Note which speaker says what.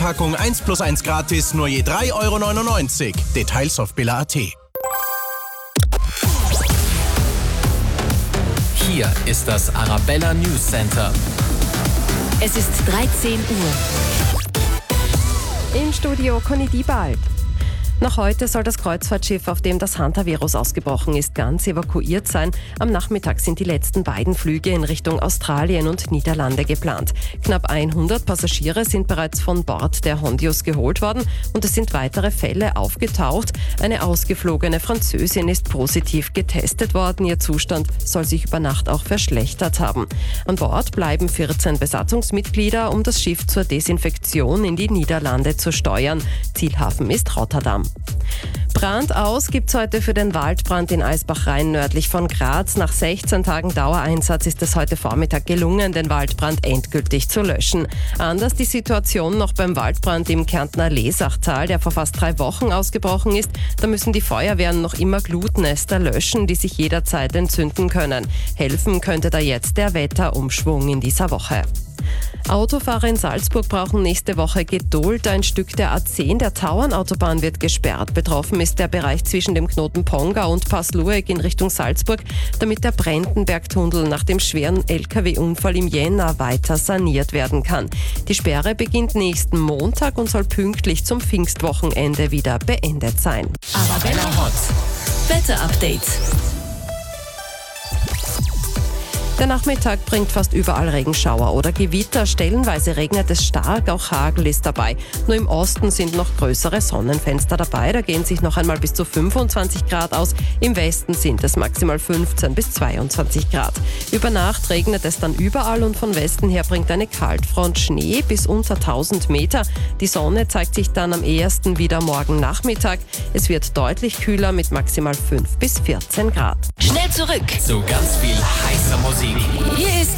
Speaker 1: Packung 1+1 gratis, nur je 3,99 €. Details auf billa.at.
Speaker 2: Hier ist das Arabella News Center.
Speaker 3: Es ist 13 Uhr.
Speaker 4: Im Studio Conny Diebald. Noch heute soll das Kreuzfahrtschiff, auf dem das Hantavirus ausgebrochen ist, ganz evakuiert sein. Am Nachmittag sind die letzten beiden Flüge in Richtung Australien und Niederlande geplant. Knapp 100 Passagiere sind bereits von Bord der Hondius geholt worden und es sind weitere Fälle aufgetaucht. Eine ausgeflogene Französin ist positiv getestet worden. Ihr Zustand soll sich über Nacht auch verschlechtert haben. An Bord bleiben 14 Besatzungsmitglieder, um das Schiff zur Desinfektion in die Niederlande zu steuern. Zielhafen ist Rotterdam. Brand aus gibt's heute für den Waldbrand in Eisbach-Rhein nördlich von Graz. Nach 16 Tagen Dauereinsatz ist es heute Vormittag gelungen, den Waldbrand endgültig zu löschen. Anders die Situation noch beim Waldbrand im Kärntner Lesachtal, der vor fast 3 Wochen ausgebrochen ist. Da müssen die Feuerwehren noch immer Glutnester löschen, die sich jederzeit entzünden können. Helfen könnte da jetzt der Wetterumschwung in dieser Woche. Autofahrer in Salzburg brauchen nächste Woche Geduld. Ein Stück der A10 der Tauernautobahn wird gesperrt. Betroffen ist der Bereich zwischen dem Knoten Ponga und Pass-Lueck in Richtung Salzburg, damit der Brendenbergtunnel nach dem schweren LKW-Unfall im Jänner weiter saniert werden kann. Die Sperre beginnt nächsten Montag und soll pünktlich zum Pfingstwochenende wieder beendet sein.
Speaker 3: Arabella Hot. Wetterupdate.
Speaker 4: Der Nachmittag bringt fast überall Regenschauer oder Gewitter. Stellenweise regnet es stark, auch Hagel ist dabei. Nur im Osten sind noch größere Sonnenfenster dabei. Da gehen sich noch einmal bis zu 25 Grad aus. Im Westen sind es maximal 15 bis 22 Grad. Über Nacht regnet es dann überall und von Westen her bringt eine Kaltfront Schnee bis unter 1000 Meter. Die Sonne zeigt sich dann am ehesten wieder morgen Nachmittag. Es wird deutlich kühler mit maximal 5 bis 14 Grad.
Speaker 3: Schnell zurück
Speaker 2: zu ganz viel heißer Musik.
Speaker 3: Hier ist